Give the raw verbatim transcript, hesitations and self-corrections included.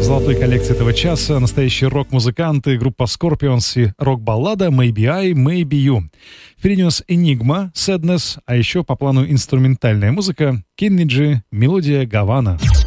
В золотой коллекции этого часа настоящие рок-музыканты, группа Scorpions и рок-баллада «Maybe I, Maybe You». Впереди у нас Enigma, Sadness, а еще по плану инструментальная музыка, Кенниджи, мелодия Гавана.